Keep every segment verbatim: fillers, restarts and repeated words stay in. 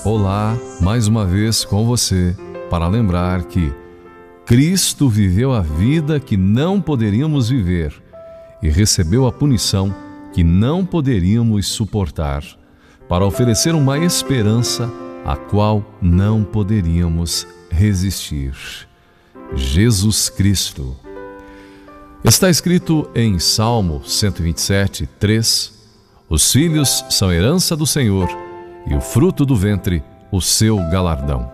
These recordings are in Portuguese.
Olá, mais uma vez com você, para lembrar que Cristo viveu a vida que não poderíamos viver e recebeu a punição que não poderíamos suportar, para oferecer uma esperança a qual não poderíamos resistir. Jesus Cristo. Está escrito em Salmo cento e vinte e sete, três: os filhos são herança do Senhor, e o fruto do ventre, o seu galardão.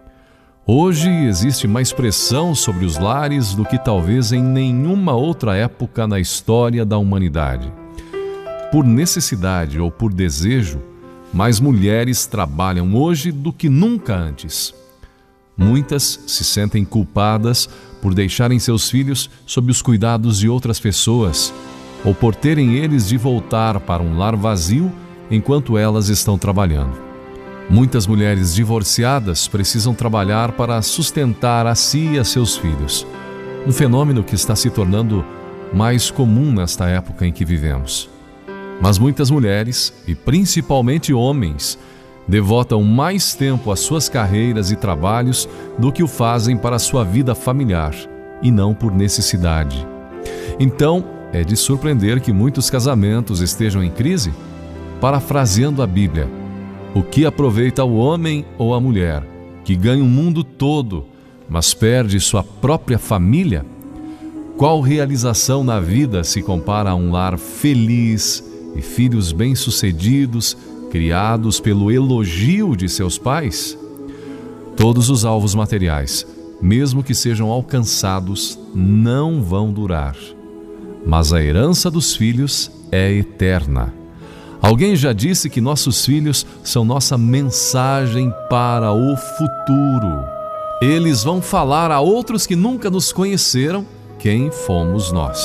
Hoje existe mais pressão sobre os lares do que talvez em nenhuma outra época na história da humanidade. Por necessidade ou por desejo, mais mulheres trabalham hoje do que nunca antes. Muitas se sentem culpadas por deixarem seus filhos sob os cuidados de outras pessoas, ou por terem eles de voltar para um lar vazio enquanto elas estão trabalhando. Muitas mulheres divorciadas precisam trabalhar para sustentar a si e a seus filhos, um fenômeno que está se tornando mais comum nesta época em que vivemos. Mas muitas mulheres, e principalmente homens, devotam mais tempo às suas carreiras e trabalhos do que o fazem para a sua vida familiar, e não por necessidade. Então, é de surpreender que muitos casamentos estejam em crise. Parafraseando a Bíblia, o que aproveita o homem ou a mulher que ganha o mundo todo, mas perde sua própria família? Qual realização na vida se compara a um lar feliz e filhos bem-sucedidos, criados pelo elogio de seus pais? Todos os alvos materiais, mesmo que sejam alcançados, não vão durar. Mas a herança dos filhos é eterna. Alguém já disse que nossos filhos são nossa mensagem para o futuro. Eles vão falar a outros que nunca nos conheceram quem fomos nós.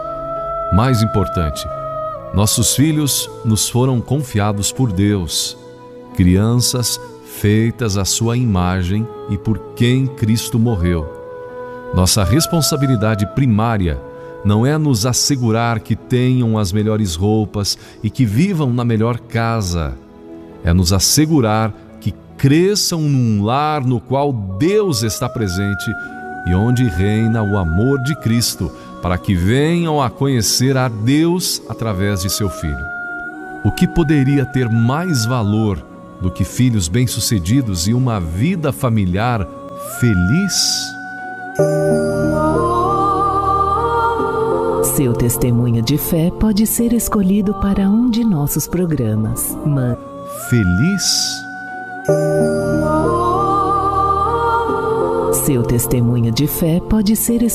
Mais importante, nossos filhos nos foram confiados por Deus, crianças feitas à sua imagem e por quem Cristo morreu. Nossa responsabilidade primária não é nos assegurar que tenham as melhores roupas e que vivam na melhor casa. É nos assegurar que cresçam num lar no qual Deus está presente e onde reina o amor de Cristo, para que venham a conhecer a Deus através de seu Filho. O que poderia ter mais valor do que filhos bem-sucedidos e uma vida familiar feliz? Seu testemunho de fé pode ser escolhido para um de nossos programas. Man... Feliz? Seu testemunho de fé pode ser escolhido